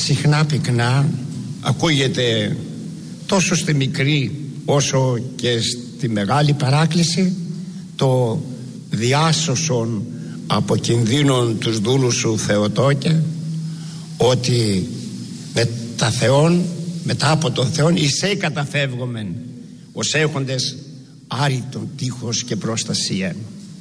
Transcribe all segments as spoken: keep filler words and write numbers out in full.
συχνά πυκνά ακούγεται τόσο στη μικρή όσο και στη μεγάλη παράκληση το διάσωσον από κινδύνων τους δούλους σου Θεοτόκε, ότι με τα Θεόν, μετά από τον Θεόν εισέ καταφεύγομεν ως έχοντες άρρητον τείχος και προστασία.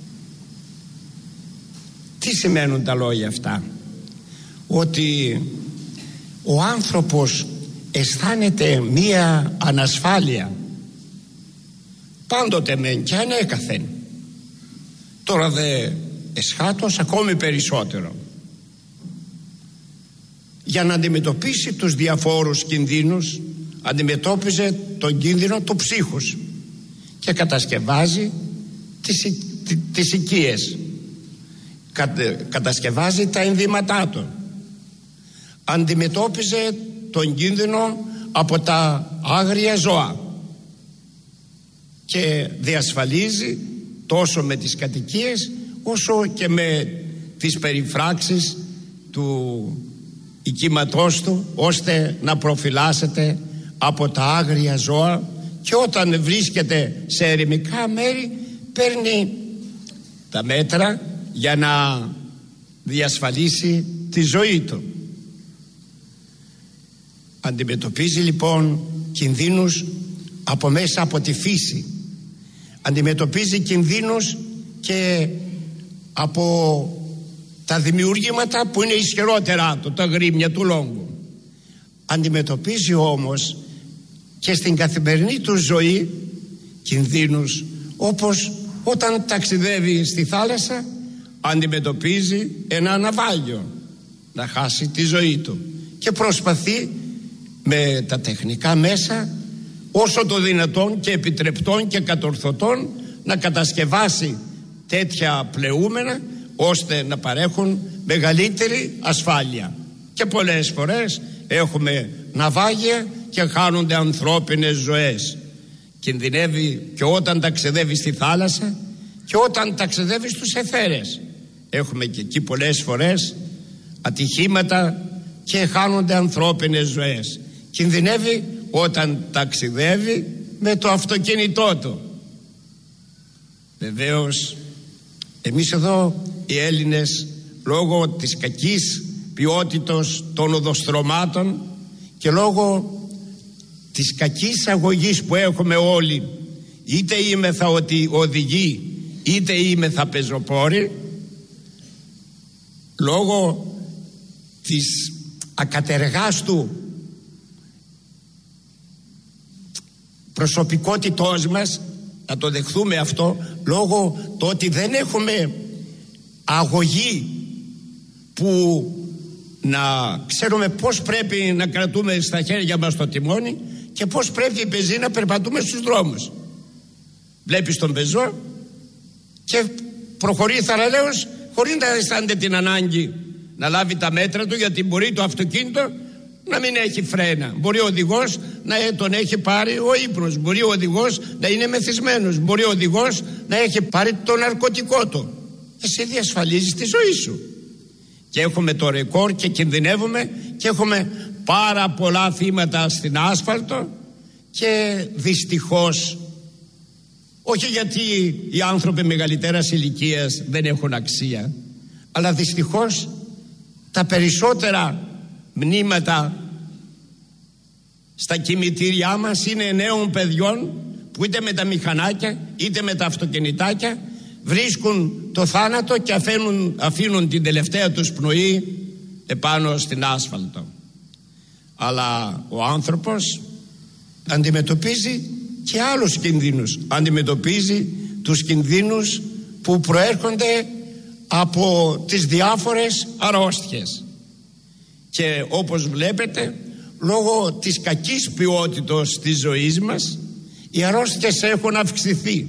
Τι σημαίνουν τα λόγια αυτά? Ότι ο άνθρωπος αισθάνεται μία ανασφάλεια πάντοτε μεν και ανέκαθεν, τώρα δε εσχάτως ακόμη περισσότερο, για να αντιμετωπίσει τους διαφόρους κινδύνους. Αντιμετώπιζε τον κίνδυνο του ψύχους και κατασκευάζει τις, τις οικίες, κατασκευάζει τα ενδύματά του. Αντιμετώπιζε τον κίνδυνο από τα άγρια ζώα και διασφαλίζει τόσο με τις κατοικίες όσο και με τις περιφράξεις του οικίματός του, ώστε να προφυλάσσεται από τα άγρια ζώα, και όταν βρίσκεται σε ερημικά μέρη παίρνει τα μέτρα για να διασφαλίσει τη ζωή του. Αντιμετωπίζει λοιπόν κινδύνους από μέσα από τη φύση, αντιμετωπίζει κινδύνους και από τα δημιουργήματα που είναι ισχυρότερα του, τα γρήμια του λόγου. Αντιμετωπίζει όμως και στην καθημερινή του ζωή κινδύνους, όπως όταν ταξιδεύει στη θάλασσα αντιμετωπίζει ένα ναυάγιο, να χάσει τη ζωή του, και προσπαθεί με τα τεχνικά μέσα όσο το δυνατόν και επιτρεπτών και κατορθωτών να κατασκευάσει τέτοια πλεούμενα ώστε να παρέχουν μεγαλύτερη ασφάλεια. Και πολλές φορές έχουμε ναυάγια και χάνονται ανθρώπινες ζωές. Κινδυνεύει και όταν ταξιδεύει στη θάλασσα και όταν ταξιδεύει στους αιθέρες. Έχουμε και εκεί πολλές φορές ατυχήματα και χάνονται ανθρώπινες ζωές. Κινδυνεύει όταν ταξιδεύει με το αυτοκίνητό του. Βεβαίως εμείς εδώ οι Έλληνες, λόγω της κακής ποιότητας των οδοστρωμάτων και λόγω της κακής αγωγής που έχουμε όλοι, είτε είμεθα ότι οδηγεί είτε είμεθα πεζοπόροι, λόγω της ακατεργάστου προσωπικότητός μας, να το δεχθούμε αυτό, λόγω το ότι δεν έχουμε αγωγή που να ξέρουμε πώς πρέπει να κρατούμε στα χέρια μας το τιμόνι και πώς πρέπει οι πεζοί να περπατούμε στους δρόμους. Βλέπεις τον πεζό και προχωρεί θαραλέως χωρίς να αισθάνεται την ανάγκη να λάβει τα μέτρα του, γιατί μπορεί το αυτοκίνητο να μην έχει φρένα, μπορεί ο οδηγός να τον έχει πάρει ο ύπνος, μπορεί ο οδηγός να είναι μεθυσμένος, μπορεί ο οδηγός να έχει πάρει το ναρκωτικό του. Εσύ διασφαλίζεις τη ζωή σου. Και έχουμε το ρεκόρ και κινδυνεύουμε και έχουμε πάρα πολλά θύματα στην άσφαλτο, και δυστυχώς, όχι γιατί οι άνθρωποι μεγαλύτερας ηλικίας δεν έχουν αξία, αλλά δυστυχώς τα περισσότερα μνήματα στα κημητήριά μας είναι νέων παιδιών που είτε με τα μηχανάκια είτε με τα αυτοκινητάκια βρίσκουν το θάνατο και αφήνουν, αφήνουν την τελευταία τους πνοή επάνω στην άσφαλτο. Αλλά ο άνθρωπος αντιμετωπίζει και άλλους κινδύνους. Αντιμετωπίζει τους κινδύνους που προέρχονται από τις διάφορες αρρώστιες. Και όπως βλέπετε, λόγω της κακής ποιότητας της ζωής μας, οι αρρώστιες έχουν αυξηθεί.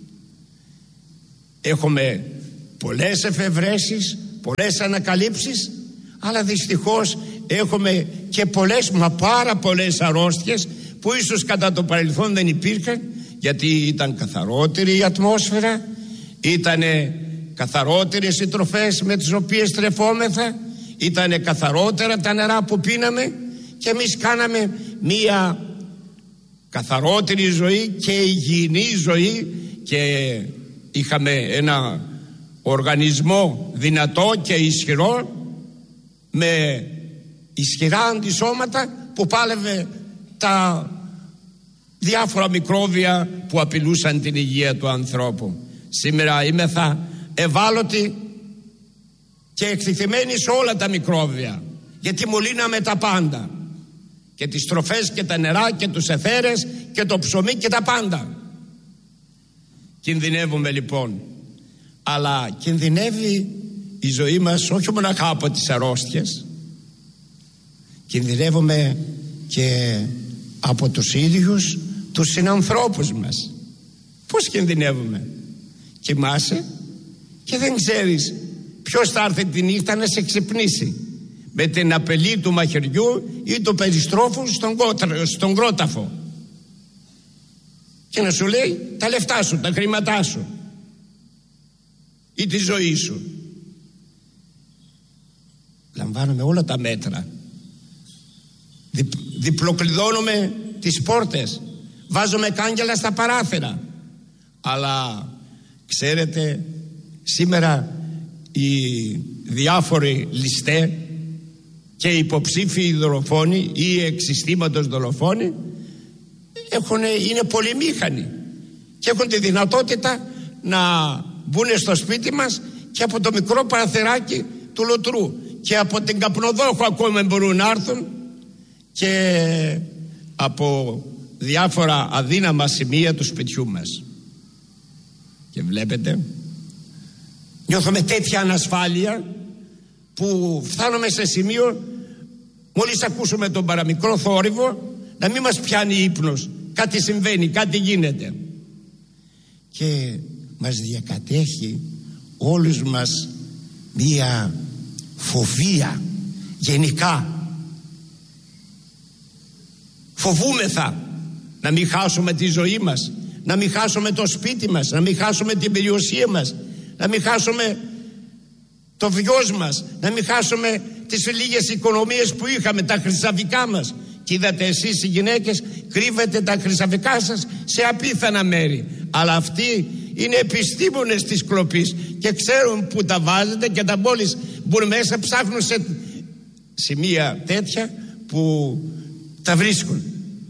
Έχουμε πολλές εφευρέσεις, πολλές ανακαλύψεις, αλλά δυστυχώς έχουμε και πολλές, μα πάρα πολλές αρρώστιες που ίσως κατά το παρελθόν δεν υπήρχαν, γιατί ήταν καθαρότερη η ατμόσφαιρα, ήταν καθαρότερες οι τροφές με τις οποίες τρεφόμεθα, ήταν καθαρότερα τα νερά που πίναμε και εμείς κάναμε μία καθαρότερη ζωή και υγιεινή ζωή και είχαμε ένα οργανισμό δυνατό και ισχυρό με ισχυρά αντισώματα που πάλευε τα διάφορα μικρόβια που απειλούσαν την υγεία του ανθρώπου. Σήμερα είμεθα ευάλωτοι και εκτεθειμένοι σε όλα τα μικρόβια, γιατί μολύναμε τα πάντα, και τις τροφές και τα νερά και τους αιθέρες και το ψωμί και τα πάντα. Κινδυνεύουμε λοιπόν, αλλά κινδυνεύει η ζωή μας όχι μόνο από τις αρρώστιες, κινδυνεύουμε και από τους ίδιους τους συνανθρώπους μας. Πώς κινδυνεύουμε? Κοιμάσαι και δεν ξέρεις ποιος θα έρθει τη νύχτα να σε ξυπνήσει με την απειλή του μαχαιριού ή του περιστρόφου στον, κότρα, στον κρόταφο και να σου λέει τα λεφτά σου, τα χρήματά σου ή τη ζωή σου. Λαμβάνουμε όλα τα μέτρα, Δι, διπλοκλειδώνουμε τις πόρτες, βάζουμε κάγκελα στα παράθυρα, αλλά ξέρετε, σήμερα οι διάφοροι ληστέ και υποψήφιοι δολοφόνοι ή εξ-συστήματος δολοφόνοι έχουν, είναι πολυμήχανοι και έχουν τη δυνατότητα να μπουν στο σπίτι μας και από το μικρό παραθυράκι του λωτρού και από την καπνοδόχο ακόμα μπορούν να έρθουν και από διάφορα αδύναμα σημεία του σπιτιού μας. Και βλέπετε, νιώθουμε τέτοια ανασφάλεια που φτάνουμε σε σημείο μόλις ακούσουμε τον παραμικρό θόρυβο να μην μας πιάνει ύπνος. Κάτι συμβαίνει, κάτι γίνεται και μας διακατέχει όλους μας μία φοβία γενικά. Φοβούμεθα να μην χάσουμε τη ζωή μας, να μην χάσουμε το σπίτι μας, να μην χάσουμε την περιουσία μας, να μην χάσουμε το βιός μας, να μην χάσουμε τις λίγες οικονομίες που είχαμε, τα χρυσαβικά μας. Και είδατε εσείς οι γυναίκες κρύβετε τα χρυσαβικά σας σε απίθανα μέρη, αλλά αυτοί είναι επιστήμονες της κλοπής και ξέρουν που τα βάζετε και τα μόλις μπουν μέσα ψάχνουν σε σημεία τέτοια που τα βρίσκουν,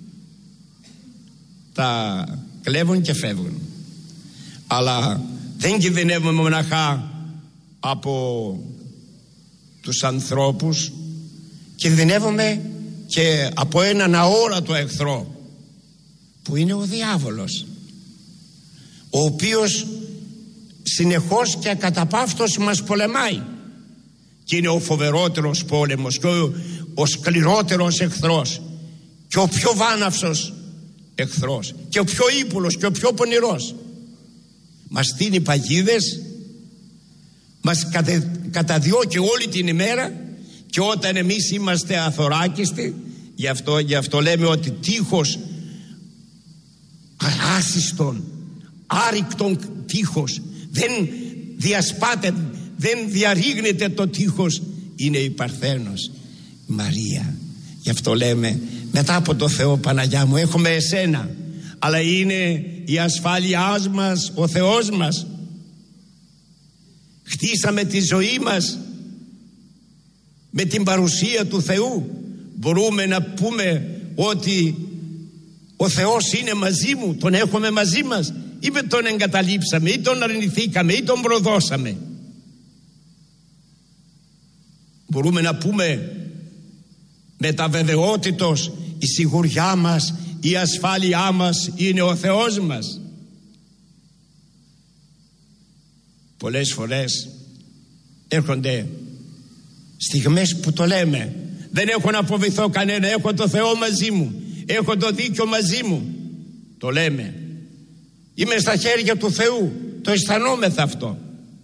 τα κλέβουν και φεύγουν. Αλλά δεν κινδυνεύουμε μοναχά από τους ανθρώπους, κινδυνεύουμε και από έναν αόρατο εχθρό που είναι ο διάβολος, ο οποίος συνεχώς και ακαταπαύστως μας πολεμάει και είναι ο φοβερότερος πόλεμος και ο, ο σκληρότερος εχθρός και ο πιο βάναυσος εχθρός και ο πιο ύπουλος και ο πιο πονηρός. Μας στείνει παγίδες, μας κατε, καταδιώκει όλη την ημέρα και όταν εμείς είμαστε αθωράκιστοι, γι' αυτό, γι' αυτό λέμε ότι τείχος άσιστον, άρρηκτον τείχος, δεν διασπάται, δεν διαρρήγνεται το τείχος, είναι η Παρθένος Μαρία. Γι' αυτό λέμε μετά από το Θεό, Παναγιά μου, έχουμε εσένα, αλλά είναι η ασφάλειά μας ο Θεός μας. Χτίσαμε τη ζωή μας με την παρουσία του Θεού. Μπορούμε να πούμε ότι ο Θεός είναι μαζί μου, τον έχουμε μαζί μας, ή με τον εγκαταλείψαμε ή τον αρνηθήκαμε ή τον προδώσαμε? Μπορούμε να πούμε με τα βεβαιότητος η σιγουριά μας, η ασφάλειά μας είναι ο Θεός μας? Πολλές φορές έρχονται στιγμές που το λέμε, δεν έχω να φοβηθώ κανένα, έχω το Θεό μαζί μου, έχω το δίκιο μαζί μου, το λέμε, είμαι στα χέρια του Θεού, το αισθανόμεθα αυτό.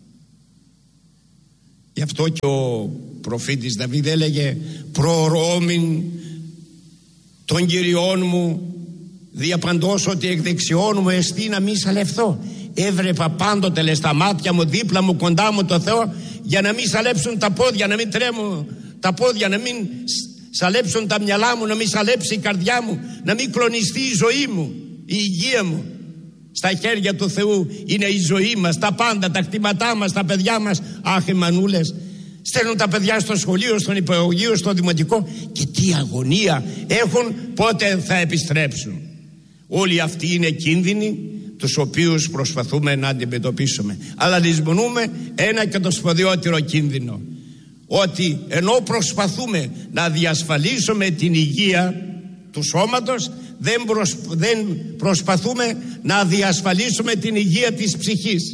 Γι' αυτό και ο προφήτης Δαβίδ έλεγε προορώμην των Κυριών μου διαπαντός ότι εκ δεξιών μου εστί να μη σαλευθώ. Έβρεπα πάντοτε λες στα μάτια μου, δίπλα μου, κοντά μου το Θεό, για να μην σαλέψουν τα πόδια, να μην τρέμουν τα πόδια, να μην σαλέψουν τα μυαλά μου, να μην σαλέψει η καρδιά μου, να μην κλονιστεί η ζωή μου, η υγεία μου. Στα χέρια του Θεού είναι η ζωή μας, τα πάντα, τα κτήματά μας, τα παιδιά μας. Αχ, οι μανούλες στέλνουν τα παιδιά στο σχολείο, στον υπηαγωγείο, στο δημοτικό, και τι αγωνία έχουν πότε θα επιστρέψουν. Όλοι αυτοί είναι κίνδυνοι τους οποίους προσπαθούμε να αντιμετωπίσουμε. Αλλά λησμονούμε ένα και το σπουδαιότερο κίνδυνο, ότι ενώ προσπαθούμε να διασφαλίσουμε την υγεία του σώματος, δεν, προσ... δεν προσπαθούμε να διασφαλίσουμε την υγεία της ψυχής.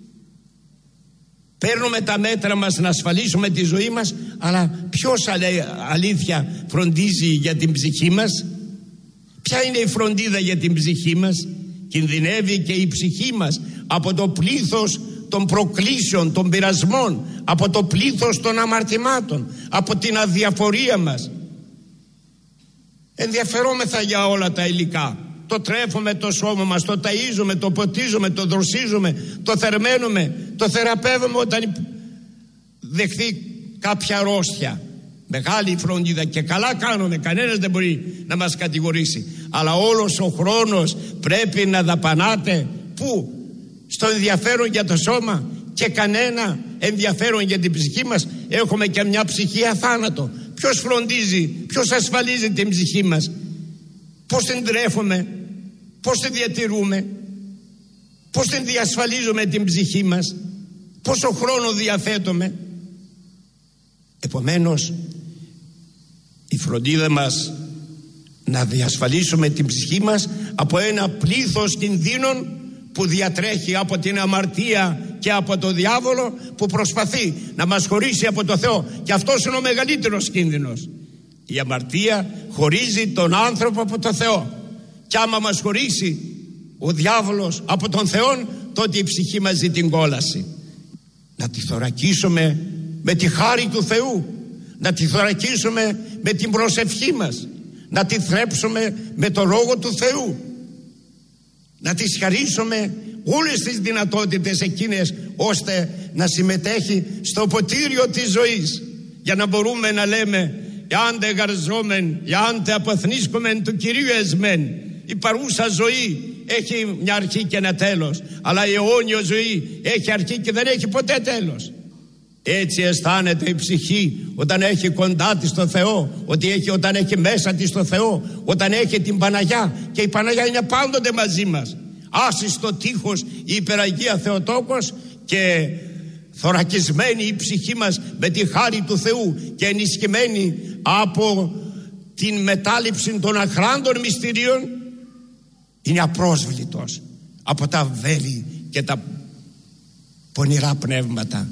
Παίρνουμε τα μέτρα μας να ασφαλίσουμε τη ζωή μας, αλλά ποιος αλήθεια φροντίζει για την ψυχή μας? Ποια είναι η φροντίδα για την ψυχή μας? Κινδυνεύει και η ψυχή μας από το πλήθος των προκλήσεων, των πειρασμών, από το πλήθος των αμαρτημάτων, από την αδιαφορία μας. Ενδιαφερόμεθα για όλα τα υλικά. Το τρέφουμε το σώμα μας, το ταΐζουμε, το ποτίζουμε, το δροσίζουμε, το θερμαίνουμε, το θεραπεύουμε όταν δεχθεί κάποια αρρώστια. Μεγάλη φροντίδα και καλά κάνουμε, κανένας δεν μπορεί να μας κατηγορήσει. Αλλά όλος ο χρόνος πρέπει να δαπανάτε πού? Στο ενδιαφέρον για το σώμα και κανένα ενδιαφέρον για την ψυχή μας. Έχουμε και μια ψυχή αθάνατο. Ποιος φροντίζει, ποιος ασφαλίζει την ψυχή μας? Πώς την τρέφουμε, πώς την διατηρούμε, πώς την διασφαλίζουμε την ψυχή μας, πόσο χρόνο διαθέτουμε? Επομένως, η φροντίδα μας να διασφαλίσουμε την ψυχή μας από ένα πλήθος κινδύνων που διατρέχει από την αμαρτία και από το διάβολο, που προσπαθεί να μας χωρίσει από το Θεό. Και αυτός είναι ο μεγαλύτερος κίνδυνος. Η αμαρτία χωρίζει τον άνθρωπο από το Θεό. Και άμα μας χωρίσει ο διάβολος από τον Θεό, τότε η ψυχή μας ζει την κόλαση. Να τη θωρακίσουμε με τη χάρη του Θεού, να τη θωρακίσουμε με την προσευχή μας, να τη θρέψουμε με το Λόγο του Θεού, να της χαρίσουμε όλες τις δυνατότητες εκείνες ώστε να συμμετέχει στο ποτήριο της ζωής, για να μπορούμε να λέμε «Εάντε γαρζόμεν, εάντε αποθνίσκομεν του Κυρίου εσμέν». Η παρούσα ζωή έχει μια αρχή και ένα τέλος, αλλά η αιώνια ζωή έχει αρχή και δεν έχει ποτέ τέλος. Έτσι αισθάνεται η ψυχή όταν έχει κοντά της το Θεό, ότι έχει, όταν έχει μέσα της το Θεό, όταν έχει την Παναγιά, και η Παναγιά είναι πάντοτε μαζί μας. Άσυστο τείχος η υπεραγία Θεοτόκος, και θωρακισμένη η ψυχή μας με τη χάρη του Θεού και ενισχυμένη από την μετάληψη των αχράντων μυστηρίων, είναι απρόσβλητος από τα βέλη και τα πονηρά πνεύματα.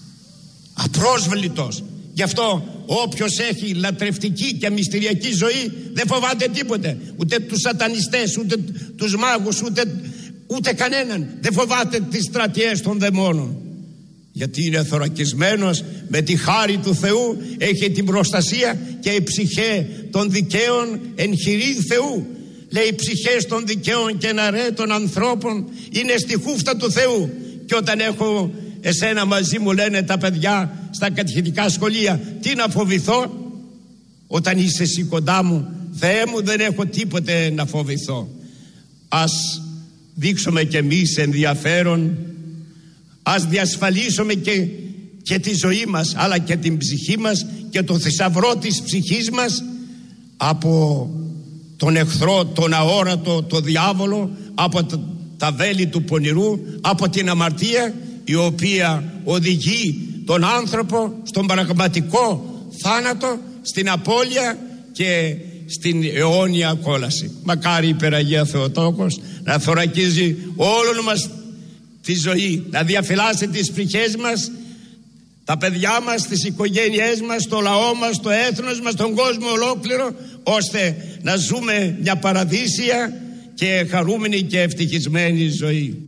Απρόσβλητος. Γι' αυτό όποιος έχει λατρευτική και μυστηριακή ζωή δεν φοβάται τίποτε, ούτε τους σατανιστές, ούτε τους μάγους, ούτε, ούτε κανέναν. Δεν φοβάται τις στρατιές των δαιμόνων, γιατί είναι θωρακισμένος με τη χάρη του Θεού, έχει την προστασία, και η ψυχέ των δικαίων εν χειρή Θεού. Λέει, οι ψυχές των δικαίων και εναρέτων ανθρώπων είναι στη χούφτα του Θεού. Και όταν έχω εσένα μαζί μου, λένε τα παιδιά στα κατηχητικά σχολεία, τι να φοβηθώ? Όταν είσαι εσύ κοντά μου, Θεέ μου, δεν έχω τίποτε να φοβηθώ. Ας δείξουμε κι εμείς ενδιαφέρον, ας διασφαλίσουμε και, και τη ζωή μας, αλλά και την ψυχή μας και το θησαυρό της ψυχής μας από τον εχθρό, τον αόρατο, το διάβολο, από τα, τα βέλη του πονηρού, από την αμαρτία, η οποία οδηγεί τον άνθρωπο στον πραγματικό θάνατο, στην απώλεια και στην αιώνια κόλαση. Μακάρι η υπεραγία Θεοτόκος να θωρακίζει όλων μας τη ζωή, να διαφυλάσει τις ψυχές μας, τα παιδιά μας, τις οικογένειές μας, το λαό μας, το έθνος μας, τον κόσμο ολόκληρο, ώστε να ζούμε μια παραδείσια και χαρούμενη και ευτυχισμένη ζωή.